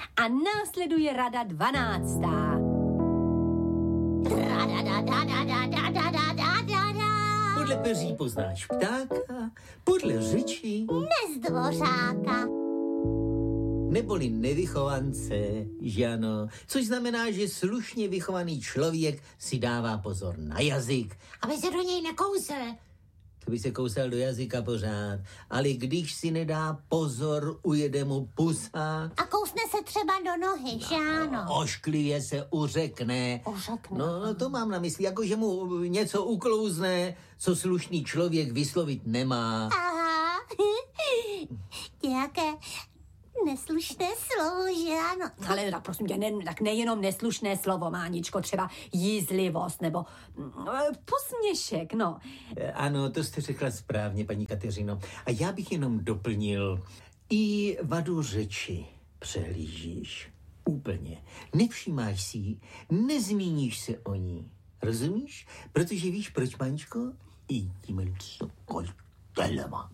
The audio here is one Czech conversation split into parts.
A následuje rada 12. Podle peří poznáš ptáka, podle řeči Nezdvořáka. neboli nevychovance, že ano, což znamená, že slušně vychovaný člověk si dává pozor na jazyk. Aby se do něj nekousl. To by se kousal do jazyka pořád, ale když si nedá pozor, ujede mu pusa. A kousne se třeba do nohy, že ano? Ošklivě se uřekne. Uřekne. No, to mám na mysli, jako že mu něco uklouzne, co slušný člověk vyslovit nemá. Aha. Nějaké neslušné slovo, že ano? Ale tak prosím tě, tak nejenom neslušné slovo, Máničko, třeba jízlivost nebo posměšek, no. Ano, to jste řekla správně, paní Kateřino. A já bych jenom doplnil, i vadu řeči přehlížíš úplně. Nevšímáš si ji, nezmíníš se o ní. Rozumíš? Protože víš proč, Máničko? I tím koltelema.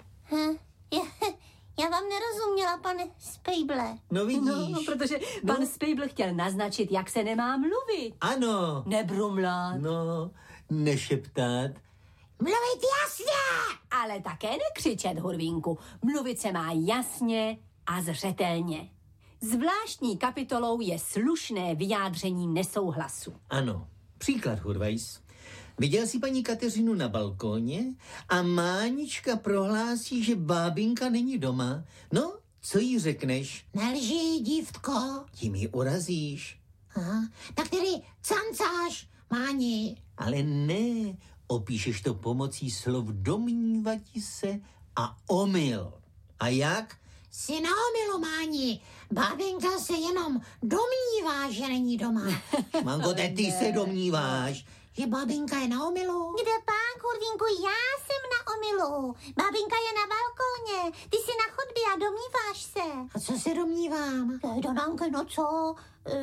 Já vám nerozuměla, pane Spejble. No vidíš. No, protože pan Spejbl chtěl naznačit, jak se nemá mluvit. Ano. Nebrumlat. No, nešeptat. Mluvit jasně! Ale také nekřičet, Hurvínku. Mluvit se má jasně a zřetelně. Zvláštní kapitolou je slušné vyjádření nesouhlasu. Ano. Příklad, Hurvajs. Viděl jsi paní Kateřinu na balkóně a Mánička prohlásí, že bábinka není doma. No, co jí řekneš? Nelži, dívko. Tím ji urazíš. Aha. Tak tedy cancáš, Máni. Ale ne, opíšeš to pomocí slov domnívati se a omyl. A jak? Jsi na omylu, Máni. Bábinka se jenom domnívá, že není doma. Manko, ty se domníváš. Že bábinka je na omylu? Kde pán, Kurvínku, já jsem na omylu. Bábinka je na balkóně, ty jsi na chodbě a domníváš se. A co se domnívám? Donánko, no co?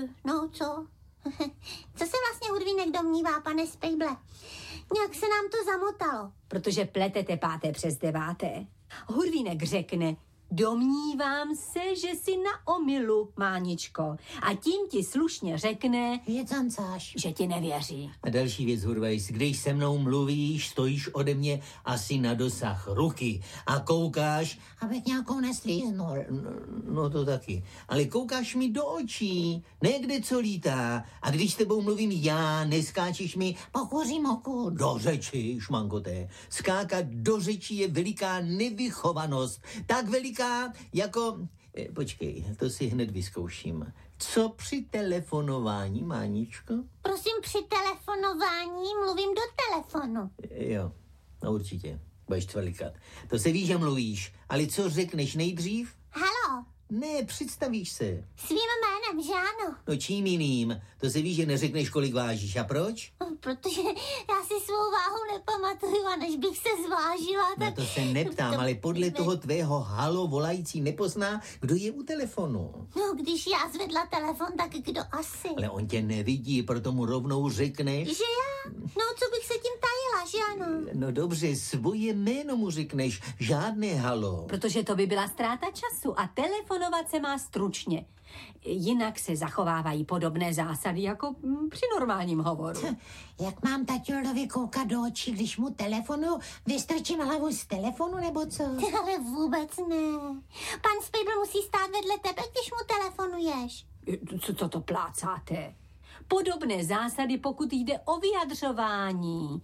Co se vlastně Hurvínek domnívá, pane Spejble? Nějak se nám to zamotalo. Protože pletete 5. přes 9. Hurvínek řekne, domnívám se, že jsi na omylu, Máničko. A tím ti slušně řekne, že ti nevěří. A další věc, Hurvajs, když se mnou mluvíš, stojíš ode mě asi na dosah ruky a koukáš... Abych nějakou neslíznul. No to taky. Ale koukáš mi do očí, ne kde co lítá. A když s tebou mluvím já, neskáčeš mi... Pokuřím oku. Do řeči, šmankoté. Skákat do řeči je veliká nevychovanost. Tak veliká jako... Počkej, to si hned vyzkouším. Co při telefonování, Máničko? Prosím, při telefonování mluvím do telefonu. Jo, no určitě. Budeš tvalikat. To se ví, že mluvíš, ale co řekneš nejdřív? Haló. Ne, představíš se. Svým jménem, že ano? No čím jiným? To se ví, že neřekneš, kolik vážíš. A proč? Protože já si svou váhu nepamatuju a než bych se zvážila, tak... No to se neptám, ale podle toho tvého halo volající nepozná, kdo je u telefonu. No, když já zvedla telefon, tak kdo asi? Ale on tě nevidí, proto mu rovnou řekneš. Že já? No, co bych se tím tajila, že ano? No dobře, svoje jméno mu řekneš, žádné halo. Protože to by byla ztráta času a telefonovat se má stručně. Jinak se zachovávají podobné zásady jako při normálním hovoru. Jak mám taťovi koukat do očí, když mu telefonu vystrčím hlavu z telefonu, nebo co? Ale vůbec ne. Pan Spejbl musí stát vedle tebe, když mu telefonuješ. Co to plácáte? Podobné zásady, pokud jde o vyjadřování.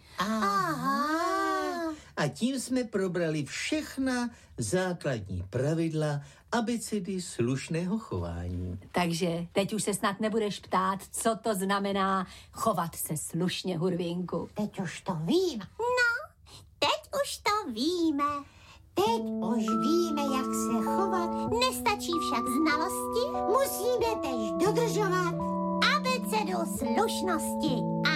Aha. A tím jsme probrali všechna základní pravidla abecedy slušného chování. Takže teď už se snad nebudeš ptát, co to znamená chovat se slušně, Hurvínku. Teď už to vím. No, teď už to víme. Teď už víme, jak se chovat. Nestačí však znalosti, musíme tež dodržovat abecedu slušnosti.